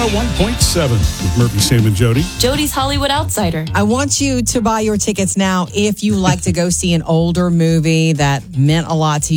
101.7 with Murphy, Sam, and Jody. Jody's Hollywood Outsider. I want you to buy your tickets now if you like to go see an older movie that meant a lot to you.